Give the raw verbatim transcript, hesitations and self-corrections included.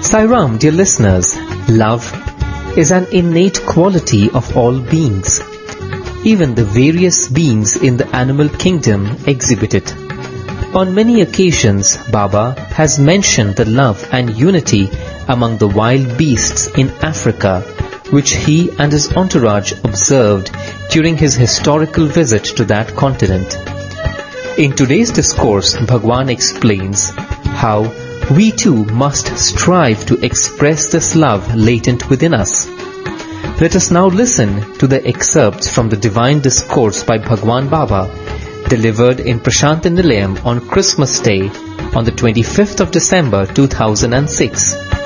Sai Ram, dear listeners, love is an innate quality of all beings. Even the various beings in the animal kingdom exhibit it. On many occasions, Baba has mentioned the love and unity among the wild beasts in Africa, which he and his entourage observed during his historical visit to that continent. In today's discourse, Bhagwan explains how we too must strive to express this love latent within us. Let us now listen to the excerpts from the Divine Discourse by Bhagwan Baba, delivered in Prashanta Nilayam on Christmas Day on the twenty-fifth of December two thousand six.